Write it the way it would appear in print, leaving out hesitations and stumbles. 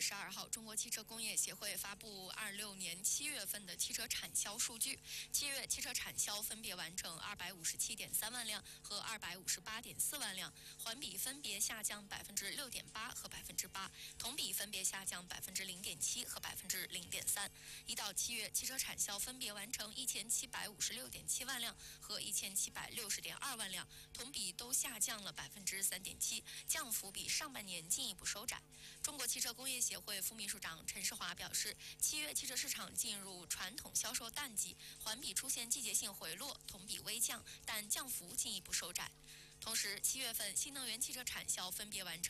12号，中国汽车工业协会发布26年7月份的汽车产销数据。7月汽车产销分别完成257.3万辆和258.4万辆，环比分别下降6.8%和8%，同比分别下降0.7%和0.3%。1到7月，汽车产销分别完成1756.7万辆和1760.2万辆，同比都下降了3.7%，降幅比上半年进一步收窄。中国汽车工业协会副秘书长陈世华表示，7月汽车市场进入传统销售淡季，环比出现季节性回落，同比微降，但降幅进一步收窄。同时，7月份新能源汽车产销分别完成